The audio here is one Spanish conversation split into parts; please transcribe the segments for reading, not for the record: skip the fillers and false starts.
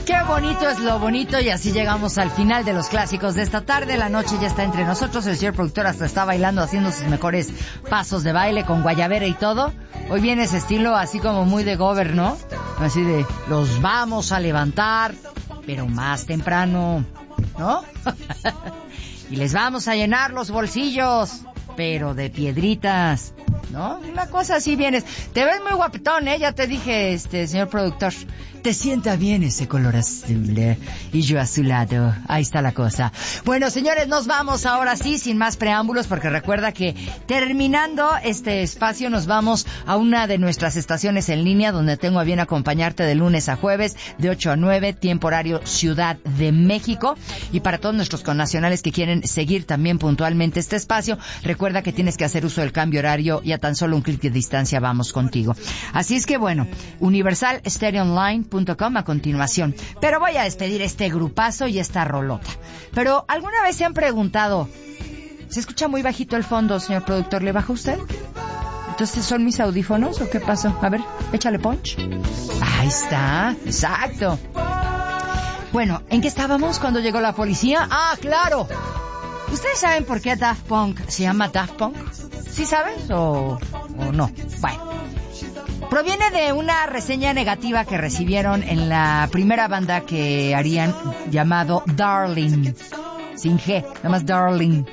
Qué bonito es lo bonito, y así llegamos al final de los clásicos de esta tarde. La noche ya está entre nosotros. El señor productor hasta está bailando, haciendo sus mejores pasos de baile con guayabera y todo. Hoy viene ese estilo así como muy de Gober, ¿no? Así de, los vamos a levantar, pero más temprano, ¿no? Y les vamos a llenar los bolsillos, pero de piedritas, ¿no? Una cosa así vienes. Te ves muy guapetón, ¿eh? Ya te dije, señor productor. Te sienta bien ese color azul, y yo a su lado. Ahí está la cosa. Bueno, señores, nos vamos ahora sí, sin más preámbulos, porque recuerda que terminando este espacio nos vamos a una de nuestras estaciones en línea, donde tengo a bien acompañarte de lunes a jueves, de 8 a 9, tiempo horario Ciudad de México. Y para todos nuestros connacionales que quieren seguir también puntualmente este espacio, recuerda que tienes que hacer uso del cambio horario, y a tan solo un clic de distancia vamos contigo. Así es que bueno, universalstereoonline.com a continuación. Pero voy a despedir este grupazo y esta rolota. Pero ¿alguna vez se han preguntado, se escucha muy bajito el fondo, señor productor, ¿le baja usted? ¿Entonces son mis audífonos o qué pasó? A ver, échale punch. Ahí está, exacto. Bueno, ¿en qué estábamos cuando llegó la policía? ¡Ah, claro! ¿Ustedes saben por qué Daft Punk se llama Daft Punk? ¿Sí sabes o no? Bueno, proviene de una reseña negativa que recibieron en la primera banda que harían, llamado Darling, sin G, nada más Darling.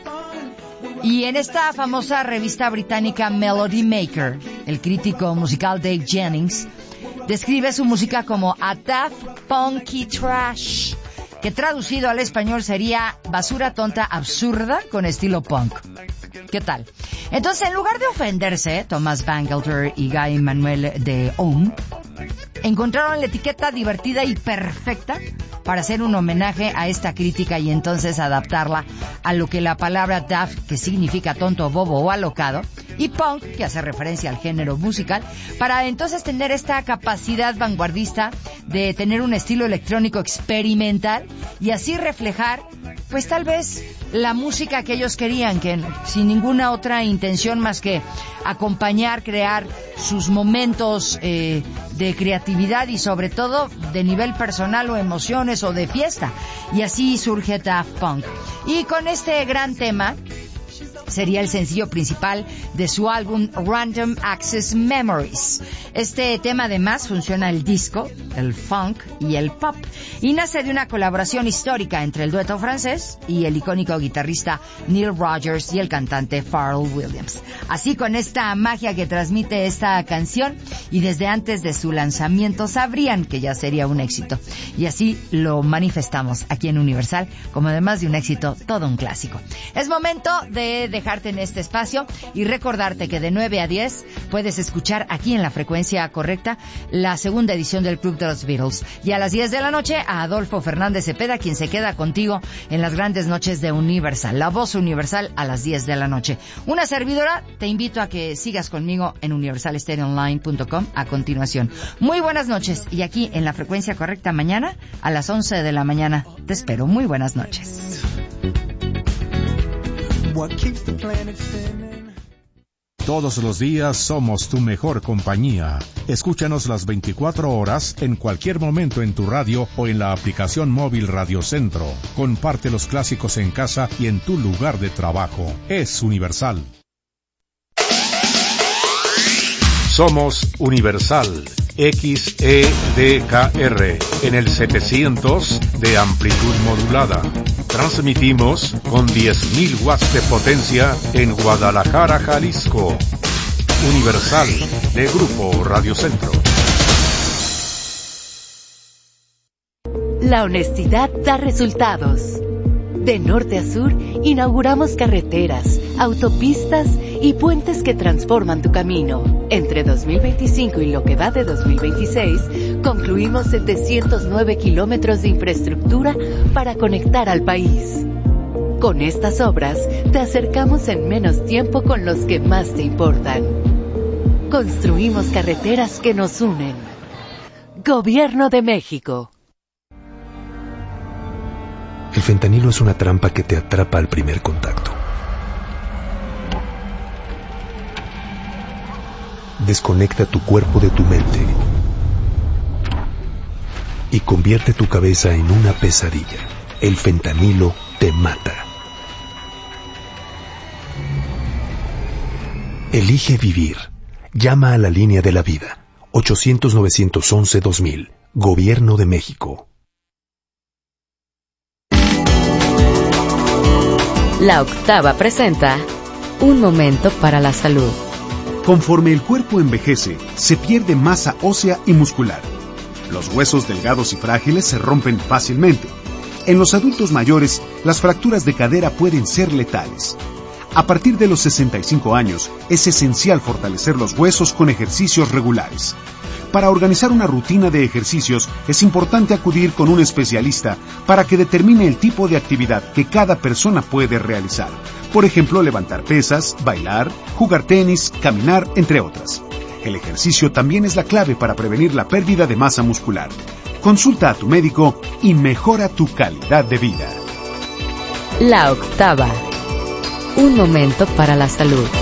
Y en esta famosa revista británica Melody Maker, el crítico musical Dave Jennings describe su música como a Daft Punky Trash, que traducido al español sería basura tonta absurda con estilo punk. ¿Qué tal? Entonces, en lugar de ofenderse, Thomas Bangalter y Guy Manuel de Ohm encontraron la etiqueta divertida y perfecta para hacer un homenaje a esta crítica, y entonces adaptarla a lo que la palabra daft, que significa tonto, bobo o alocado, y punk, que hace referencia al género musical, para entonces tener esta capacidad vanguardista de tener un estilo electrónico experimental y así reflejar, pues tal vez, la música que ellos querían, que sin ninguna otra intención más que acompañar, crear sus momentos de creatividad y sobre todo de nivel personal o emociones o de fiesta. Y así surge Daft Punk. Y con este gran tema sería el sencillo principal de su álbum Random Access Memories. Este tema además funciona el disco, el funk y el pop, y nace de una colaboración histórica entre el dueto francés y el icónico guitarrista Neil Rogers y el cantante Pharrell Williams. Así, con esta magia que transmite esta canción, y desde antes de su lanzamiento sabrían que ya sería un éxito, y así lo manifestamos aquí en Universal como, además de un éxito, todo un clásico. Es momento de dejarte en este espacio y recordarte que de 9 a 10 puedes escuchar aquí en la frecuencia correcta la segunda edición del Club de los Beatles, y a las 10 de la noche a Adolfo Fernández Cepeda, quien se queda contigo en las grandes noches de Universal, la voz universal, a las 10 de la noche. Una servidora, te invito a que sigas conmigo en universalstereoonline.com a continuación. Muy buenas noches, y aquí en la frecuencia correcta mañana a las 11 de la mañana te espero. Muy buenas noches. Todos los días somos tu mejor compañía. Escúchanos las 24 horas, en cualquier momento en tu radio o en la aplicación móvil Radio Centro. Comparte los clásicos en casa y en tu lugar de trabajo. Es Universal. Somos Universal XEDKR en el 700 de amplitud modulada. Transmitimos con 10.000 watts de potencia en Guadalajara, Jalisco. Universal, de Grupo Radio Centro. La honestidad da resultados. De norte a sur, inauguramos carreteras, autopistas y puentes que transforman tu camino. Entre 2025 y lo que va de 2026, concluimos 709 kilómetros de infraestructura para conectar al país. Con estas obras, te acercamos en menos tiempo con los que más te importan. Construimos carreteras que nos unen. Gobierno de México. El fentanilo es una trampa que te atrapa al primer contacto. Desconecta tu cuerpo de tu mente. y convierte tu cabeza en una pesadilla. El fentanilo te mata. Elige vivir. Llama a la línea de la vida. 800-911-2000. Gobierno de México. La Octava presenta Un momento para la salud. Conforme el cuerpo envejece, se pierde masa ósea y muscular. Los huesos delgados y frágiles se rompen fácilmente. En los adultos mayores, las fracturas de cadera pueden ser letales. A partir de los 65 años, es esencial fortalecer los huesos con ejercicios regulares. Para organizar una rutina de ejercicios, es importante acudir con un especialista para que determine el tipo de actividad que cada persona puede realizar. Por ejemplo, levantar pesas, bailar, jugar tenis, caminar, entre otras. El ejercicio también es la clave para prevenir la pérdida de masa muscular. Consulta a tu médico y mejora tu calidad de vida. La Octava. Un momento para la salud.